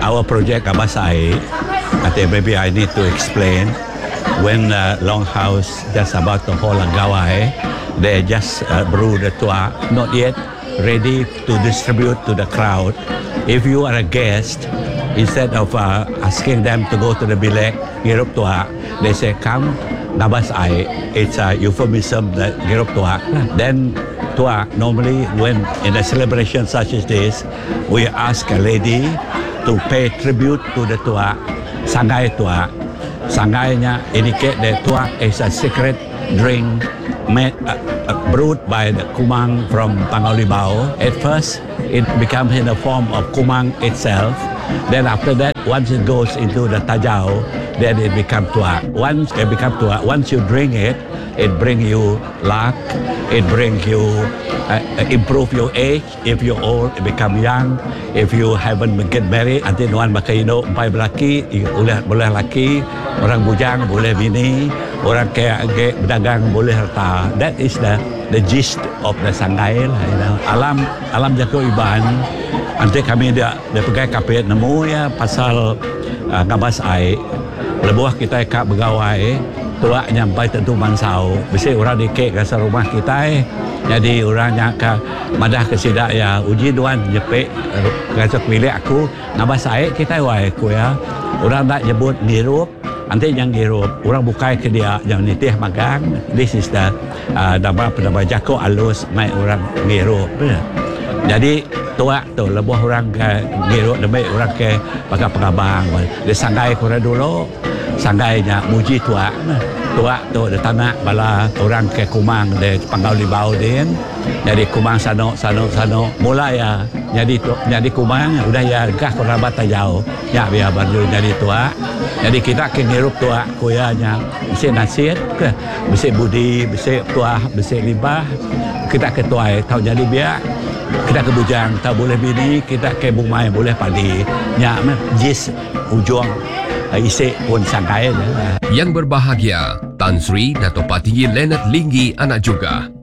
our project Kabasai, I think maybe I need to explain. When Longhouse just about to hold a gawai, they just brew the tua, not yet ready to distribute to the crowd. If you are a guest, instead of asking them to go to the bilek, girup tua, they say, come, Kabasai. It's a euphemism that girup tua. Then tua, normally when in a celebration such as this, we ask a lady to pay tribute to the tua, sangai tua. Sangainya indicate that tua is a secret drink made, brewed by the kumang from Pangaulibao. At first, it becomes in the form of kumang itself. Then after that, once it goes into the tajau, then it becomes tua. Once it becomes tua, once you drink it, it brings you luck. It brings you improve your age. If you're old, it become young. If you haven't get married, until one makaido empat lelaki, boleh lelaki, orang bujang boleh bini, orang kaya berdagang boleh harta. That is the gist of the sanggai lah. You know. Alam Jago Iban. Nanti kami dia pegang kapit nemu ya pasal Kabasai. Lebuah kita kak begawai. Tua nyampai tentu mansau. Bisa orang dikek ke rumah kita. Jadi orang yang ke madah ke sidak ya uji duan jepek rasa pilih aku Kabasai kita wai aku ya. Orang tak nyebut girup. Nanti yang girup orang bukai ke dia yang nitih magang. This is the nama Jago alus mai orang girup. Jadi tua tu lebuh orang ke girup lebih orang ke pakai pengabang. Dia sanggai korang dulu. Sanggainya muji tua tu di tanah bala orang ke kumang de Pangaulibao din. Jadi kumang sano mulai ya jadi kumang udah ya gah kerabat tajau ya biar baru jadi tua. Jadi kita ke ngirup tua kuyanya bisa nasihat ke bisa budi bisa tua bisa libah kita ke tua tahu jadi biar kita ke bujang tahu boleh bini kita ke bumai boleh padi nya jis ujung isi pun sangkai. Yang berbahagia, Tan Sri Dato' Patinggi Leonard Linggi anak juga.